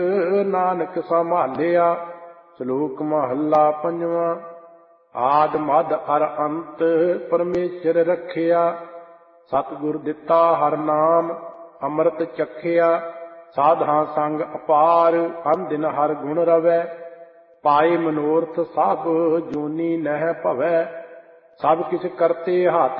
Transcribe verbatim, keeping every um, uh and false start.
ਨਾਨਕ ਸੰਭਾਲਿਆ। ਸ਼ਲੋਕ ਮਹੱਲਾ ਪੰਜਵਾਂ। ਆਦਿ ਮੱਧ ਅਰ ਅੰਤ ਪਰਮੇਸ਼ਰ ਰੱਖਿਆ। ਸਤਿਗੁਰ ਦਿੱਤਾ ਹਰਿ ਨਾਮ ਅੰਮ੍ਰਿਤ ਚਖਿਆ। ਸਾਧਾਂ ਸੰਗ ਅਪਾਰ ਅਨ ਦਿਨ ਹਰਿ ਗੁਣ ਰਵੈ। ਪਾਏ ਮਨੋਰਥ ਸਭ ਜੂਨੀ ਨਹਿ ਭਵੈ। ਸਭ ਕਿਛ ਕਰਤੇ ਹੱਥ